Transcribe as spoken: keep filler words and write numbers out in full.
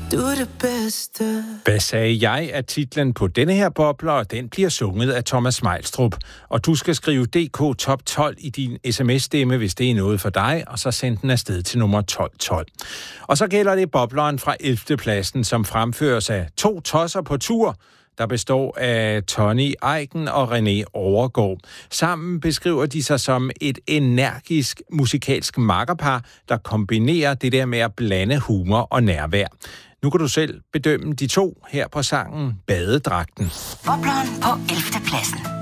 Du er det bedste. Hvad sagde jeg er titlen på denne her bobler, og den bliver sunget af Thomas Smejlstrup. Og du skal skrive D K Top tolv i din sms-stemme, hvis det er noget for dig, og så send den afsted til nummer tolv tolv. Og så gælder det bobleren fra ellevte pladsen, som fremføres af to tosser på tur, der består af Tony Eiken og René Overgaard. Sammen beskriver de sig som et energisk musikalsk makkerpar, der kombinerer det der med at blande humor og nærvær. Nu kan du selv bedømme de to her på sangen Badedragten. Bobleren på ellevte pladsen.